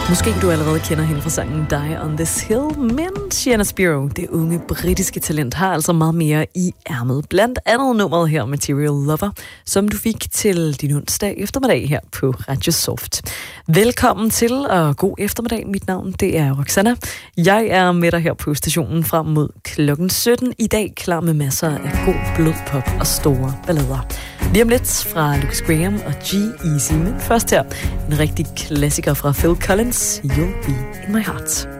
Måske du allerede kender hende fra sangen Die on This Hill, men Sienna Spiro, det unge britiske talent, har altså meget mere i ærmet. Blandt andet nummeret her, Material Lover, som du fik til din onsdag eftermiddag her på Radio Soft. Velkommen til, og god eftermiddag. Mit navn, det er Roxanna. Jeg er med dig her på stationen frem mod klokken 17. I dag klar med masser af god blodpop og store ballader. Lige om lidt fra Lucas Graham og G-Eazy, men først her en rigtig klassiker fra Phil Collins, You'll Be In My Heart.